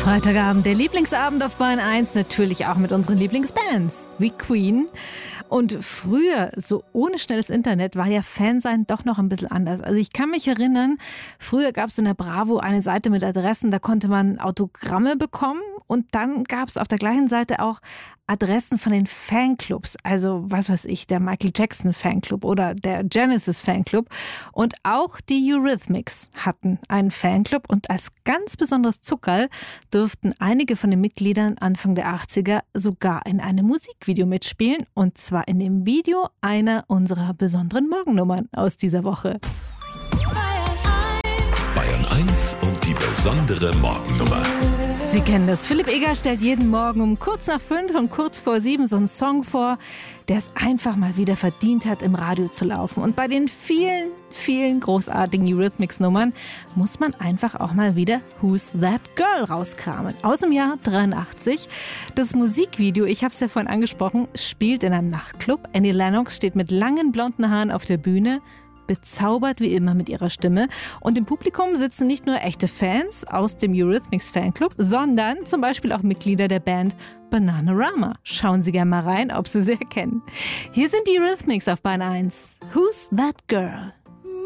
Freitagabend, der Lieblingsabend auf Bayern 1, natürlich auch mit unseren Lieblingsbands, wie Queen. Und früher, so ohne schnelles Internet, war ja Fansein doch noch ein bisschen anders. Also ich kann mich erinnern, früher gab es in der Bravo eine Seite mit Adressen, da konnte man Autogramme bekommen. Und dann gab es auf der gleichen Seite auch Adressen von den Fanclubs. Also was weiß ich, der Michael Jackson Fanclub oder der Genesis Fanclub. Und auch die Eurythmics hatten einen Fanclub. Und als ganz besonderes Zuckerl durften einige von den Mitgliedern Anfang der 80er sogar in einem Musikvideo mitspielen. Und zwar in dem Video einer unserer besonderen Morgennummern aus dieser Woche. Bayern 1 und die besondere Morgennummer. Sie kennen das. Philipp Eger stellt jeden Morgen um kurz nach 5 und kurz vor 7 so einen Song vor, der es einfach mal wieder verdient hat, im Radio zu laufen. Und bei den vielen, vielen großartigen Eurythmics-Nummern muss man einfach auch mal wieder Who's That Girl rauskramen. Aus dem Jahr 83. Das Musikvideo, ich habe es ja vorhin angesprochen, spielt in einem Nachtclub. Annie Lennox steht mit langen blonden Haaren auf der Bühne, bezaubert wie immer mit ihrer Stimme. Und im Publikum sitzen nicht nur echte Fans aus dem Eurythmics Fanclub, sondern zum Beispiel auch Mitglieder der Band Bananarama. Schauen Sie gerne mal rein, ob Sie sie erkennen. Hier sind die Eurythmics auf Bayern 1. Who's That Girl?